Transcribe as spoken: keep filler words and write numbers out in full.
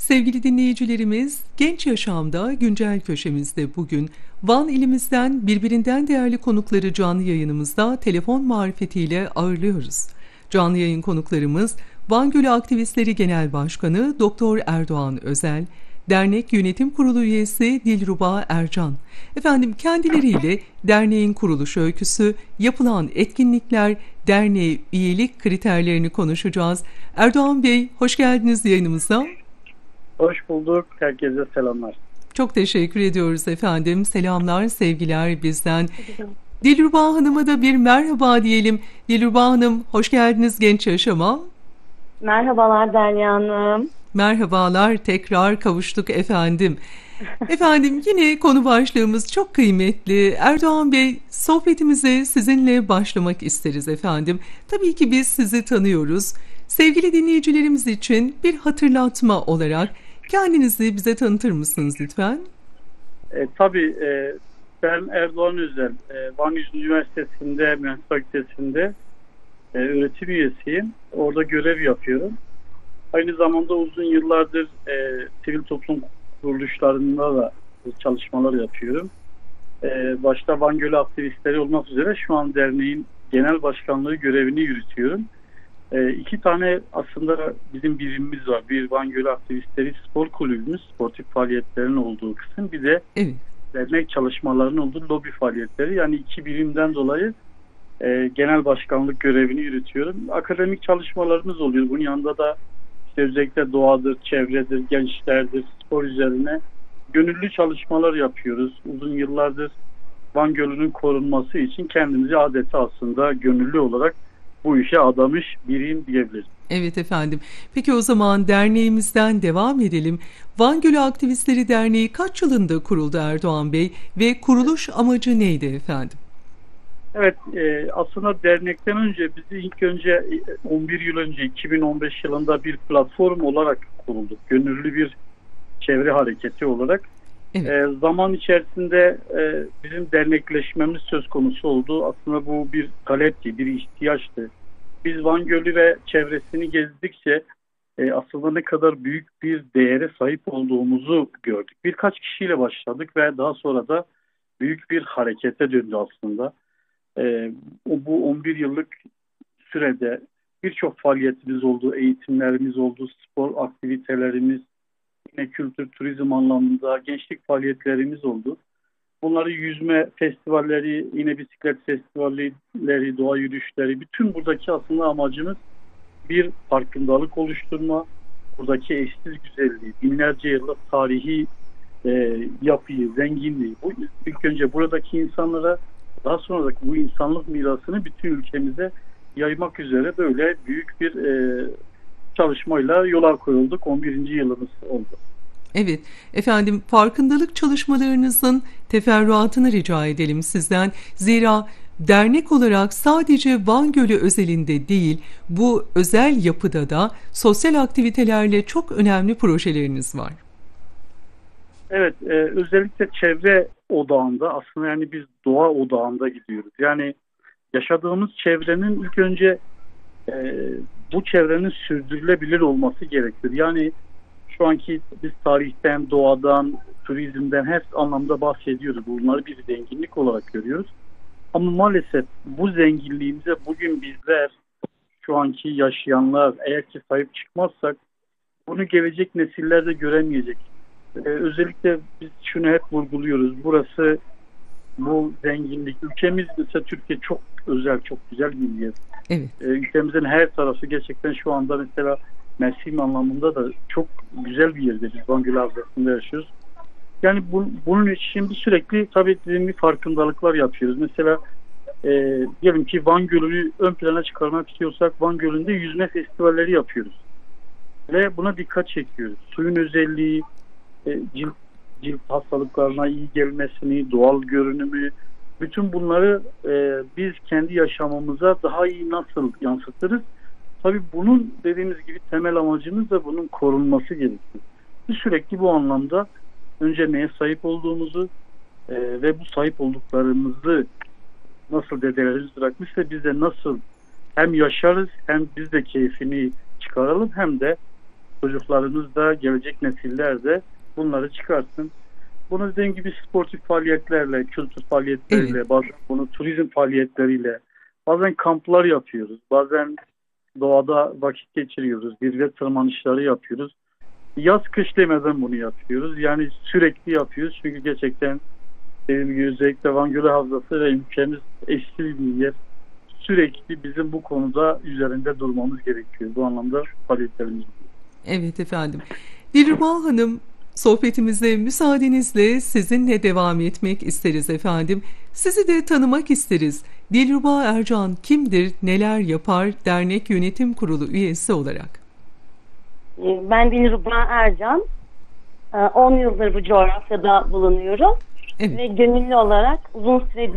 Sevgili dinleyicilerimiz, Genç Yaşam'da güncel köşemizde bugün Van ilimizden birbirinden değerli konukları canlı yayınımızda telefon marifetiyle ağırlıyoruz. Canlı yayın konuklarımız Van Gölü Aktivistleri Genel Başkanı Doktor Erdoğan Özel, Dernek Yönetim Kurulu üyesi Dilruba Ercan. Efendim kendileriyle derneğin kuruluş öyküsü, yapılan etkinlikler, derneğe üyelik kriterlerini konuşacağız. Erdoğan Bey, hoş geldiniz yayınımıza. Hoş bulduk. Herkese selamlar. Çok teşekkür ediyoruz efendim. Selamlar, sevgiler bizden. Dilruba Hanım'a da bir merhaba diyelim. Dilruba Hanım, hoş geldiniz Genç Yaşam'a. Merhabalar Derya Hanım. Merhabalar, tekrar kavuştuk efendim. Efendim yine konu başlığımız çok kıymetli. Erdoğan Bey, sohbetimize sizinle başlamak isteriz efendim. Tabii ki biz sizi tanıyoruz. Sevgili dinleyicilerimiz için bir hatırlatma olarak kendinizi bize tanıtır mısınız lütfen? E, tabii e, ben Erdoğan Özel, e, Van Üniversitesi'nde, Mühendislik Fakültesi'nde e, öğretim üyesiyim. Orada görev yapıyorum. Aynı zamanda uzun yıllardır e, sivil toplum kuruluşlarında da çalışmalar yapıyorum. E, başta Van Gölü Aktivistleri olmak üzere şu an derneğin genel başkanlığı görevini yürütüyorum. E, iki tane aslında bizim birimimiz var. Bir Van Gölü Aktivistleri Spor Kulübümüz, sportif faaliyetlerin olduğu kısım. Bir de evet, dernek çalışmalarının olduğu lobi faaliyetleri. Yani iki birimden dolayı e, genel başkanlık görevini yürütüyorum. Akademik çalışmalarımız oluyor. Bunun yanında da işte özellikle doğadır, çevredir, gençlerdir, spor üzerine gönüllü çalışmalar yapıyoruz. Uzun yıllardır Van Gölü'nün korunması için kendimizi adeta aslında gönüllü olarak bu işe adamış biriyim diyebiliriz. Evet efendim. Peki o zaman derneğimizden devam edelim. Van Gölü Aktivistleri Derneği kaç yılında kuruldu Erdoğan Bey ve kuruluş amacı neydi efendim? Evet, e, aslında dernekten önce bizi ilk önce on bir yıl önce iki bin on beş yılında bir platform olarak kurulduk. Gönüllü bir çevre hareketi olarak. Evet. E, zaman içerisinde e, bizim dernekleşmemiz söz konusu oldu. Aslında bu bir talepti, bir ihtiyaçtı. Biz Van Gölü ve çevresini gezdikçe e, aslında ne kadar büyük bir değere sahip olduğumuzu gördük. Birkaç kişiyle başladık ve daha sonra da büyük bir harekete döndü aslında. E, bu on bir yıllık sürede birçok faaliyetimiz oldu, eğitimlerimiz oldu, spor aktivitelerimiz, yine kültür, turizm anlamında gençlik faaliyetlerimiz oldu. Bunları yüzme festivalleri, yine bisiklet festivalleri, doğa yürüyüşleri, bütün buradaki aslında amacımız bir farkındalık oluşturma, buradaki eşsiz güzelliği, binlerce yıllık tarihi e, yapıyı, zenginliği, bu ilk önce buradaki insanlara, daha sonra da bu insanlık mirasını bütün ülkemize yaymak üzere böyle büyük bir e, çalışmayla yola koyulduk. on birinci yılımız oldu. Evet efendim, farkındalık çalışmalarınızın teferruatını rica edelim sizden. Zira dernek olarak sadece Van Gölü özelinde değil, bu özel yapıda da sosyal aktivitelerle çok önemli projeleriniz var. Evet, e, özellikle çevre odağında, aslında yani biz doğa odağında gidiyoruz. Yani yaşadığımız çevrenin ilk önce e, bu çevrenin sürdürülebilir olması gerekir. Yani şu anki biz tarihten, doğadan, turizmden her anlamda bahsediyoruz. Bunları bir zenginlik olarak görüyoruz. Ama maalesef bu zenginliğimize bugün bizler, şu anki yaşayanlar eğer ki sahip çıkmazsak bunu gelecek nesiller de göremeyecek. Ee, özellikle biz şunu hep vurguluyoruz. Burası, bu zenginlik, ülkemiz mesela Türkiye çok özel, çok güzel bir yer. Evet. Ee, ülkemizin her tarafı gerçekten şu anda mesela mevsim anlamında da çok güzel bir yerde. Biz Van Gölü Havzası'nda yaşıyoruz. Yani bu, bunun için bir sürekli tabii bir farkındalıklar yapıyoruz. Mesela e, diyelim ki Van Gölü'nü ön plana çıkarmak istiyorsak Van Gölü'nde yüzme festivalleri yapıyoruz. Ve buna dikkat çekiyoruz. Suyun özelliği, e, cilt, cilt hastalıklarına iyi gelmesini, doğal görünümü, bütün bunları e, biz kendi yaşamımıza daha iyi nasıl yansıtırız? Tabii bunun dediğimiz gibi temel amacımız da bunun korunması gerekiyor. Biz sürekli bu anlamda önce neye sahip olduğumuzu e, ve bu sahip olduklarımızı nasıl dedelerimiz bırakmışsa biz de nasıl hem yaşarız hem biz de keyfini çıkaralım hem de çocuklarımız da, gelecek nesiller de bunları çıkarsın. Bunu dediğim gibi sportif faaliyetlerle, kültür faaliyetleriyle, Evet. bazen bunu turizm faaliyetleriyle, bazen kamplar yapıyoruz, bazen doğada vakit geçiriyoruz, zirve tırmanışları yapıyoruz. Yaz kış demeden bunu yapıyoruz. Yani sürekli yapıyoruz çünkü gerçekten dediğim gibi özellikle Van Gölü Havzası ve ülkemiz eşsiz bir yer. Sürekli bizim bu konuda üzerinde durmamız gerekiyor. Bu anlamda faaliyetlerimiz. Evet efendim. Dilruba Hanım, sohbetimize müsaadenizle sizinle devam etmek isteriz efendim. Sizi de tanımak isteriz. Dilruba Ercan kimdir, neler yapar dernek yönetim kurulu üyesi olarak? Ben Dilruba Ercan. on yıldır bu coğrafyada bulunuyorum. Evet. Ve gönüllü olarak uzun süredir